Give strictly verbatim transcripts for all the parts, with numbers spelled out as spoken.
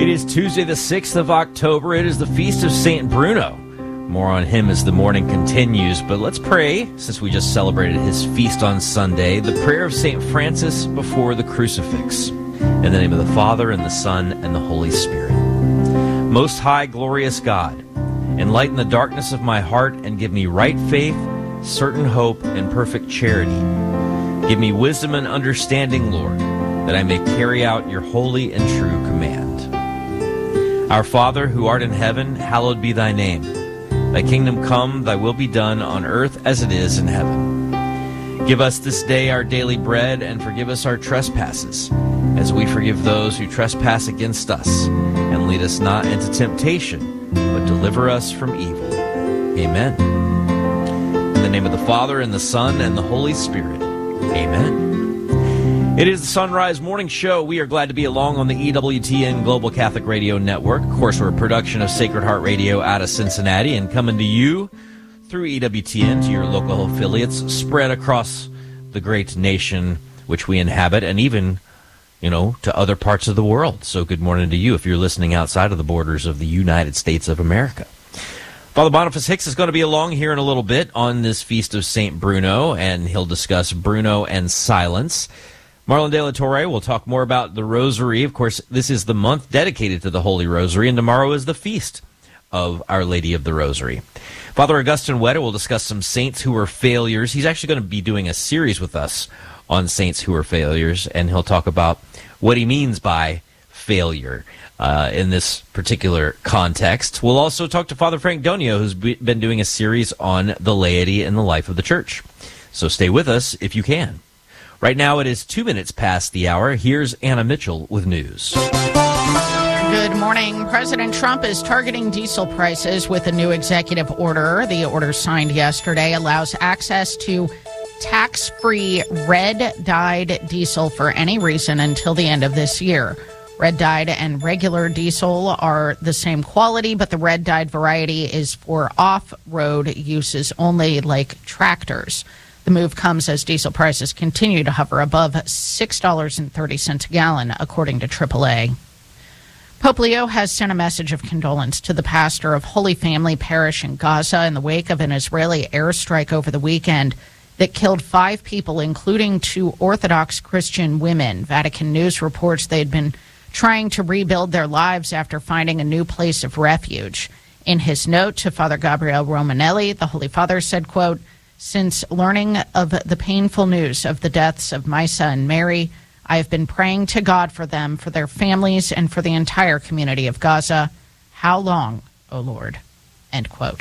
It is Tuesday, the sixth of October. It is the Feast of Saint Bruno. More on him as the morning continues, but let's pray, since we just celebrated his feast on Sunday, the prayer of Saint Francis before the crucifix. In the name of the Father, and the Son, and the Holy Spirit. Most high, glorious God, enlighten the darkness of my heart and give me right faith, certain hope, and perfect charity. Give me wisdom and understanding, Lord, that I may carry out your holy and true command. Our Father, who art in heaven, hallowed be thy name. Thy kingdom come, thy will be done on earth as it is in heaven. Give us this day our daily bread, and forgive us our trespasses, as we forgive those who trespass against us. And lead us not into temptation, but deliver us from evil. Amen. In the name of the Father, and the Son, and the Holy Spirit. Amen. It is the Sunrise Morning Show. We are glad to be along on the E W T N Global Catholic Radio Network. Of course, we're a production of Sacred Heart Radio out of Cincinnati and coming to you through E W T N to your local affiliates spread across the great nation which we inhabit, and even, you know, to other parts of the world. So good morning to you if you're listening outside of the borders of the United States of America. Father Boniface Hicks is going to be along here in a little bit on this Feast of Saint Bruno, and he'll discuss Bruno and silence. Marlon De La Torre will talk more about the Rosary. Of course, this is the month dedicated to the Holy Rosary, and tomorrow is the feast of Our Lady of the Rosary. Father Augustine Weta will discuss some saints who were failures. He's actually going to be doing a series with us on saints who are failures, and he'll talk about what he means by failure uh, in this particular context. We'll also talk to Father Frank Donio, who's been doing a series on the laity and the life of the Church. So stay with us if you can. Right now it is two minutes past the hour. Here's Anna Mitchell with news. Good morning. President Trump is targeting diesel prices with a new executive order. The order signed yesterday allows access to tax-free red-dyed diesel for any reason until the end of this year. Red-dyed and regular diesel are the same quality, but the red-dyed variety is for off-road uses only, like tractors. The move comes as diesel prices continue to hover above six dollars and thirty cents a gallon, according to triple A. Pope Leo has sent a message of condolence to the pastor of Holy Family Parish in Gaza in the wake of an Israeli airstrike over the weekend that killed five people, including two Orthodox Christian women. Vatican News reports they'd been trying to rebuild their lives after finding a new place of refuge. In his note to Father Gabriele Romanelli, the Holy Father said, quote, "Since learning of the painful news of the deaths of Maisa and Mary, I have been praying to God for them, for their families, and for the entire community of Gaza. How long, O Lord?" End quote.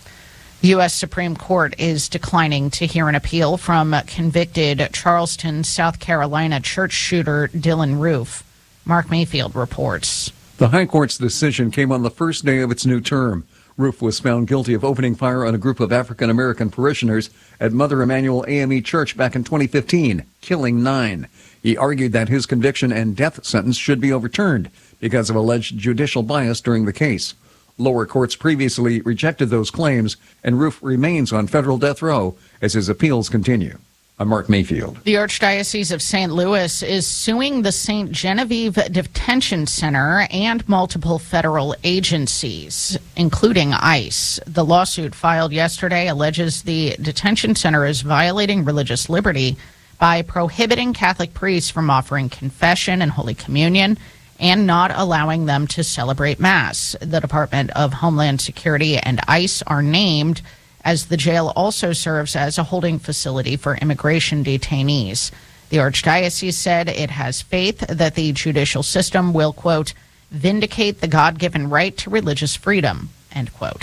The U S Supreme Court is declining to hear an appeal from convicted Charleston, South Carolina church shooter Dylan Roof. Mark Mayfield reports. The High Court's decision came on the first day of its new term. Roof was found guilty of opening fire on a group of African-American parishioners at Mother Emanuel A M E Church back in twenty fifteen, killing nine. He argued that his conviction and death sentence should be overturned because of alleged judicial bias during the case. Lower courts previously rejected those claims, and Roof remains on federal death row as his appeals continue. I'm Mark Mayfield. The Archdiocese of Saint Louis is suing the Saint Genevieve Detention Center and multiple federal agencies, including ICE. The lawsuit filed yesterday alleges the detention center is violating religious liberty by prohibiting Catholic priests from offering confession and Holy Communion and not allowing them to celebrate Mass. The Department of Homeland Security and ICE are named, as the jail also serves as a holding facility for immigration detainees. The Archdiocese said it has faith that the judicial system will, quote, vindicate the God-given right to religious freedom, end quote.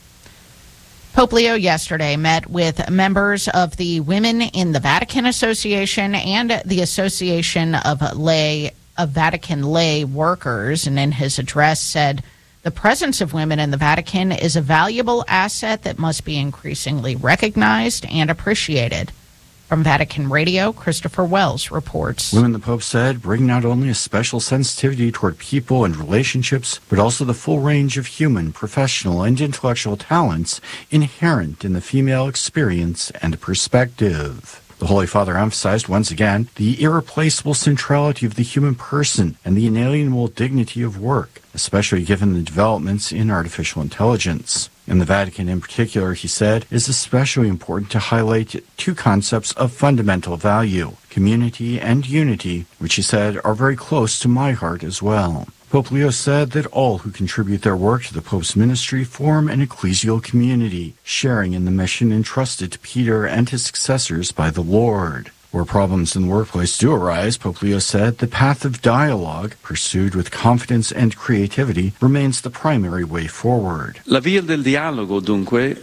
Pope Leo yesterday met with members of the Women in the Vatican Association and the Association of Lay of Vatican Lay Workers, and in his address said, "The presence of women in the Vatican is a valuable asset that must be increasingly recognized and appreciated." From Vatican Radio, Christopher Wells reports. Women, the Pope said, bring not only a special sensitivity toward people and relationships, but also the full range of human, professional, and intellectual talents inherent in the female experience and perspective. The Holy Father emphasized once again the irreplaceable centrality of the human person and the inalienable dignity of work, especially given the developments in artificial intelligence. In the Vatican in particular, he said, it is especially important to highlight two concepts of fundamental value, community and unity, which he said are very close to my heart as well. Pope Leo said that all who contribute their work to the Pope's ministry form an ecclesial community, sharing in the mission entrusted to Peter and his successors by the Lord. Where problems in the workplace do arise, Pope Leo said, the path of dialogue, pursued with confidence and creativity, remains the primary way forward. La via del dialogo, dunque,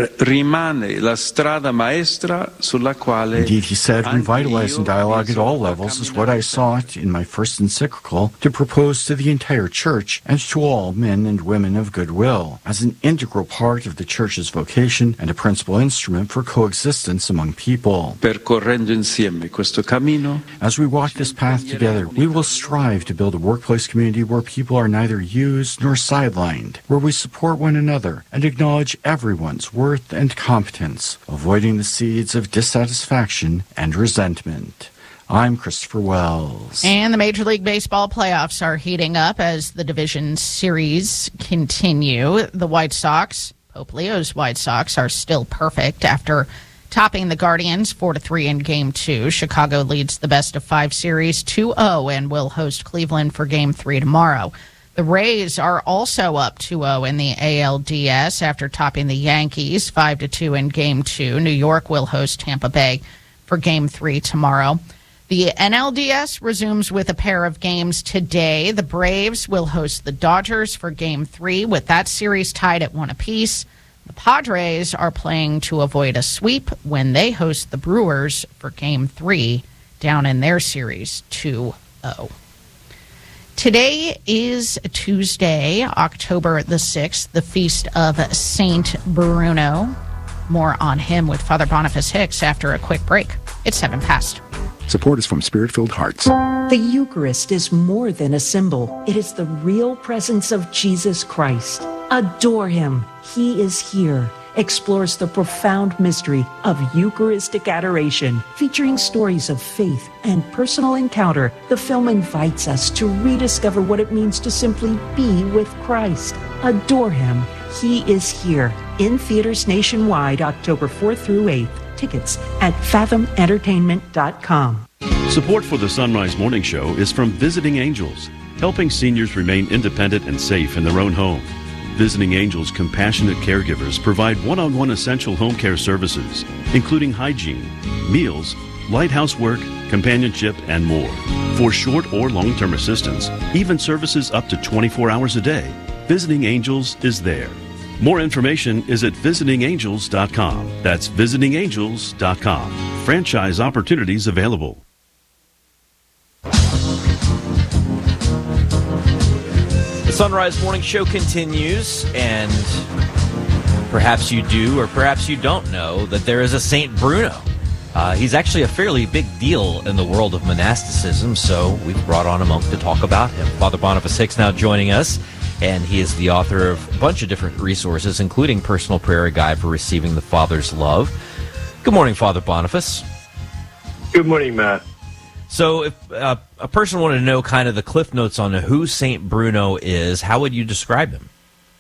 rimane la strada maestra sulla quale... Indeed, he said, revitalizing dialogue at all levels is what I sought in my first encyclical to propose to the entire Church and to all men and women of goodwill, as an integral part of the Church's vocation and a principal instrument for coexistence among people. Percorrendo insieme questo cammino, as we walk this path together, we will strive to build a workplace community where people are neither used nor sidelined, where we support one another and acknowledge everyone's worth and competence, avoiding the seeds of dissatisfaction and resentment. I'm Christopher Wells. And the Major League Baseball playoffs are heating up as the division series continue. The White Sox, Pope Leo's White Sox, are still perfect after topping the Guardians four to three in Game two. Chicago leads the best of five series two oh and will host Cleveland for Game three tomorrow. The Rays are also up two oh in the A L D S after topping the Yankees five to two in Game two. New York will host Tampa Bay for Game three tomorrow. The N L D S resumes with a pair of games today. The Braves will host the Dodgers for Game three, with that series tied at one apiece. The Padres are playing to avoid a sweep when they host the Brewers for Game three down in their series two oh. Today is Tuesday, October the sixth, the feast of Saint Bruno. More on him with Father Boniface Hicks after a quick break. It's seven past. Support is from Spirit-Filled Hearts. The Eucharist is more than a symbol. It is the real presence of Jesus Christ. Adore him. He is here. Explores the profound mystery of Eucharistic adoration. Featuring stories of faith and personal encounter, the film invites us to rediscover what it means to simply be with Christ. Adore him. He is here. In theaters nationwide, October fourth through eighth. Tickets at fathom entertainment dot com. Support for the Sunrise Morning Show is from Visiting Angels, helping seniors remain independent and safe in their own home. Visiting Angels compassionate caregivers provide one-on-one essential home care services, including hygiene, meals, light housework, companionship, and more. For short or long-term assistance, even services up to twenty-four hours a day, Visiting Angels is there. More information is at visiting angels dot com. That's visiting angels dot com. Franchise opportunities available. The Sunrise Morning Show continues, and perhaps you do or perhaps you don't know that there is a Saint Bruno. Uh, he's actually a fairly big deal in the world of monasticism, so we've brought on a monk to talk about him. Father Boniface Hicks now joining us, and he is the author of a bunch of different resources, including Personal Prayer Guide for Receiving the Father's Love. Good morning, Father Boniface. Good morning, Matt. So if uh, a person wanted to know kind of the cliff notes on who Saint Bruno is, how would you describe him?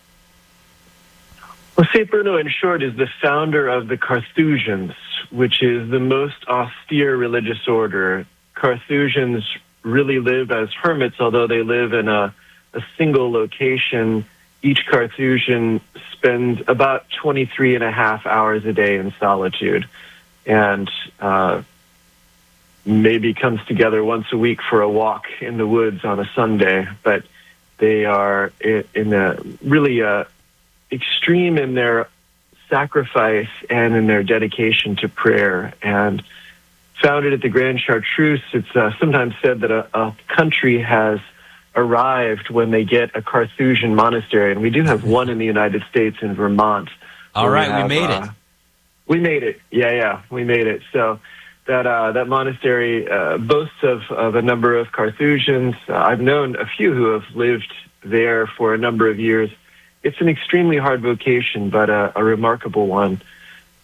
Well, Saint Bruno, in short, is the founder of the Carthusians, which is the most austere religious order. Carthusians really live as hermits, although they live in a, a single location. Each Carthusian spends about twenty-three and a half hours a day in solitude, and uh, maybe comes together once a week for a walk in the woods on a Sunday. But they are in a really uh, extreme in their sacrifice and in their dedication to prayer. And founded at the Grand Chartreuse, it's uh, sometimes said that a, a country has arrived when they get a Carthusian monastery, and we do have one in the United States in Vermont. All right, we, have, we made uh, it. We made it. Yeah, yeah, we made it. So that uh, that monastery uh, boasts of, of a number of Carthusians. Uh, I've known a few who have lived there for a number of years. It's an extremely hard vocation, but a, a remarkable one.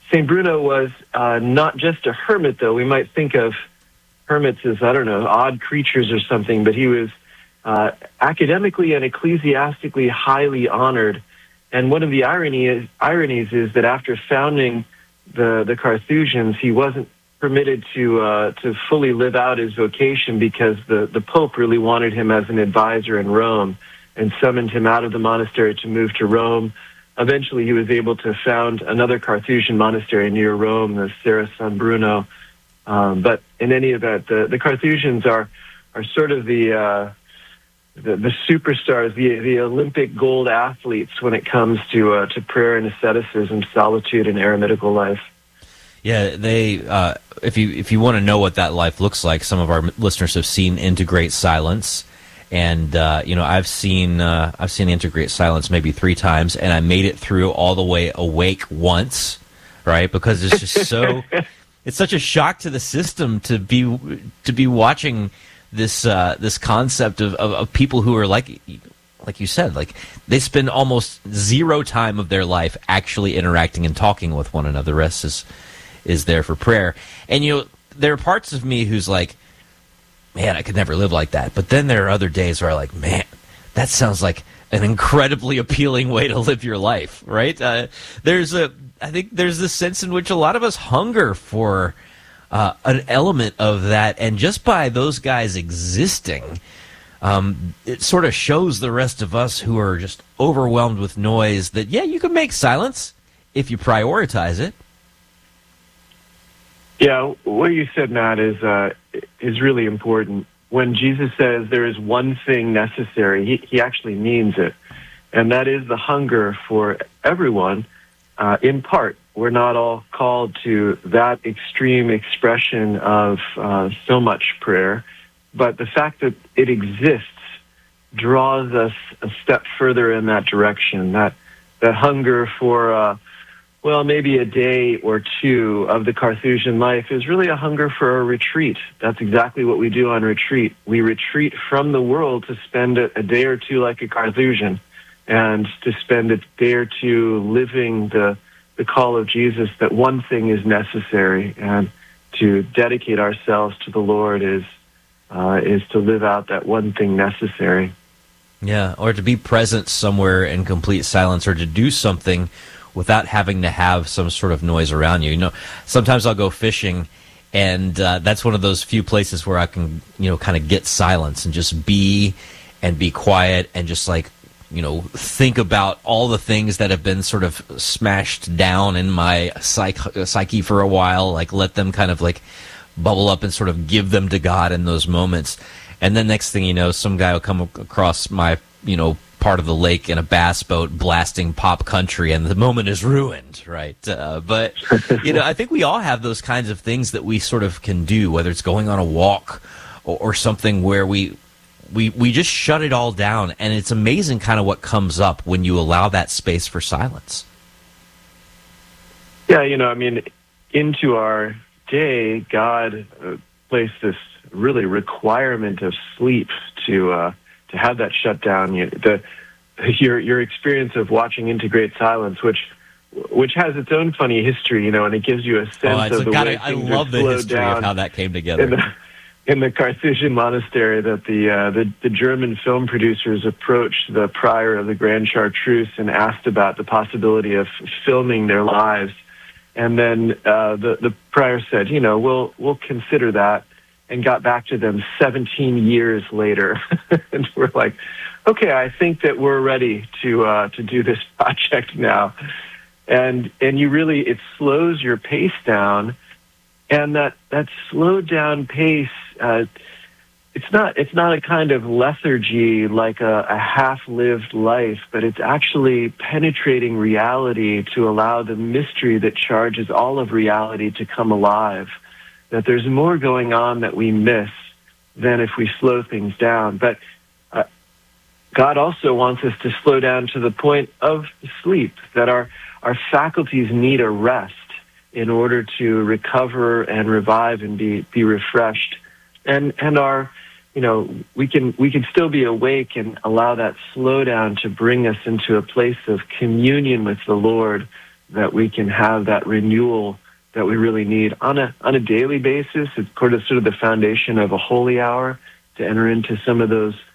Saint Bruno was uh, not just a hermit, though. We might think of hermits as, I don't know, odd creatures or something, but he was uh, academically and ecclesiastically highly honored. And one of the irony is, ironies is that after founding the, the Carthusians, he wasn't permitted to uh, to fully live out his vocation because the, the Pope really wanted him as an advisor in Rome and summoned him out of the monastery to move to Rome. Eventually, he was able to found another Carthusian monastery near Rome, the Serra San Bruno. Um, but in any event, the, the Carthusians are are sort of the uh, the, the superstars, the the Olympic gold athletes when it comes to uh, to prayer and asceticism, solitude, and eremitical life. Yeah, they. Uh, if you if you want to know what that life looks like, some of our listeners have seen Into Great Silence, and uh, you know I've seen uh, I've seen Into Great Silence maybe three times, and I made it through all the way awake once, right? Because it's just so. It's such a shock to the system to be to be watching this uh, this concept of, of, of people who are like like you said, like they spend almost zero time of their life actually interacting and talking with one another. The rest is is there for prayer. And you know, there are parts of me who's like, man, I could never live like that. But then there are other days where I'm like, man, that sounds like an incredibly appealing way to live your life, right? Uh, there's a I think there's this sense in which a lot of us hunger for uh, an element of that, and just by those guys existing, um, it sort of shows the rest of us who are just overwhelmed with noise that, yeah, you can make silence if you prioritize it. Yeah, what you said, Matt, is uh, is really important. When Jesus says there is one thing necessary, he, he actually means it, and that is the hunger for everyone. Uh, in part, we're not all called to that extreme expression of uh, so much prayer, but the fact that it exists draws us a step further in that direction. That that hunger for, uh, well, maybe a day or two of the Carthusian life is really a hunger for a retreat. That's exactly what we do on retreat. We retreat from the world to spend a, a day or two like a Carthusian, and to spend a day or two living the the call of Jesus that one thing is necessary, and to dedicate ourselves to the Lord is uh, is to live out that one thing necessary. Yeah, or to be present somewhere in complete silence, or to do something without having to have some sort of noise around you. You know, sometimes I'll go fishing, and uh, that's one of those few places where I can, you know, kind of get silence and just be and be quiet and just like, you know, think about all the things that have been sort of smashed down in my psych- psyche for a while, like let them kind of like bubble up and sort of give them to God in those moments. And then next thing you know, some guy will come across my, you know, part of the lake in a bass boat blasting pop country, and the moment is ruined, right? Uh, but, you know, I think we all have those kinds of things that we sort of can do, whether it's going on a walk or, or something where we We we just shut it all down, and it's amazing kind of what comes up when you allow that space for silence. Yeah, you know, I mean, into our day, God uh, placed this really requirement of sleep to uh, to have that shut down. You, the your your experience of watching Into Great Silence, which which has its own funny history, you know, and it gives you a sense oh, of the God, way I, I things love are the history down of how that came together. In the, in the Carthusian monastery, that the, uh, the the German film producers approached the prior of the Grand Chartreuse and asked about the possibility of filming their lives, and then uh, the the prior said, you know, we'll we'll consider that, and got back to them seventeen years later, and we're like, okay, I think that we're ready to uh, to do this project now, and and you really, it slows your pace down. And that, that slowed down pace, uh, it's not it's not a kind of lethargy like a, a half-lived life, but it's actually penetrating reality to allow the mystery that charges all of reality to come alive. That there's more going on that we miss than if we slow things down. But uh, God also wants us to slow down to the point of sleep, that our, our faculties need a rest in order to recover and revive and be, be refreshed. And and our, you know, we can we can still be awake and allow that slowdown to bring us into a place of communion with the Lord, that we can have that renewal that we really need on a on a daily basis. It's sort of sort of the foundation of a holy hour to enter into some of those